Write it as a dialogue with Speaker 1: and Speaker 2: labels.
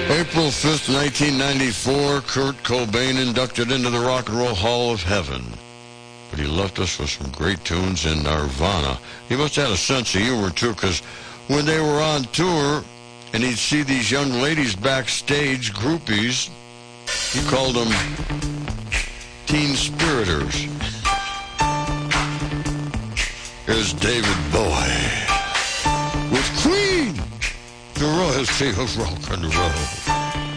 Speaker 1: April 5th, 1994, Kurt Cobain inducted into the Rock and Roll Hall of Heaven. But he left us with some great tunes in Nirvana. He must have had a sense of humor, too, because when they were on tour and he'd see these young ladies backstage, groupies, he called them teen spiriters. Here's David Bowie with Queen, the royalty of rock and roll.